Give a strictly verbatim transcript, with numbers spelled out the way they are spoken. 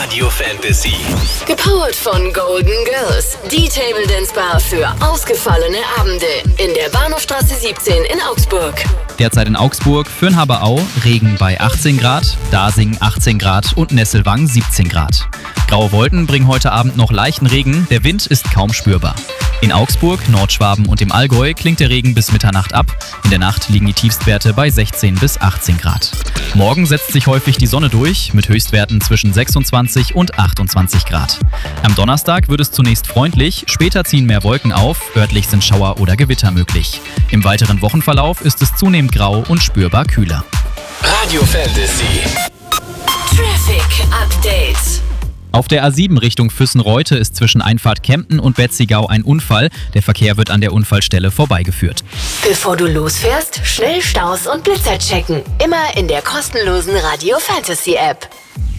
Radio Fantasy. Gepowert von Golden Girls, die Table Dance Bar für ausgefallene Abende in der Bahnhofstraße siebzehn in Augsburg. Derzeit in Augsburg, Fürnhaberau, Regen bei achtzehn Grad, Dasing achtzehn Grad und Nesselwang siebzehn Grad. Graue Wolken bringen heute Abend noch leichten Regen, der Wind ist kaum spürbar. In Augsburg, Nordschwaben und im Allgäu klingt der Regen bis Mitternacht ab. In der Nacht liegen die Tiefstwerte bei sechzehn bis achtzehn Grad. Morgen setzt sich häufig die Sonne durch, mit Höchstwerten zwischen sechsundzwanzig und achtundzwanzig Grad. Am Donnerstag wird es zunächst freundlich, später ziehen mehr Wolken auf, örtlich sind Schauer oder Gewitter möglich. Im weiteren Wochenverlauf ist es zunehmend grau und spürbar kühler. Radio Fantasy. Traffic Update. Auf der A sieben Richtung Füssen-Reute ist zwischen Einfahrt Kempten und Betzigau ein Unfall. Der Verkehr wird an der Unfallstelle vorbeigeführt. Bevor du losfährst, schnell Staus und Blitzer checken. Immer in der kostenlosen Radio Fantasy App.